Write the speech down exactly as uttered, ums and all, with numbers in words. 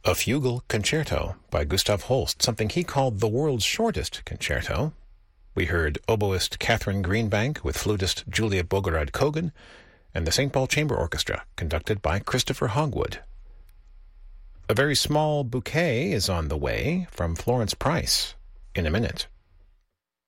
A fugal concerto by Gustav Holst, something he called the world's shortest concerto. We heard oboist Catherine Greenbank with flutist Julia Bogorod-Kogan and the Saint Paul Chamber Orchestra, conducted by Christopher Hogwood. A very small bouquet is on the way from Florence Price in a minute.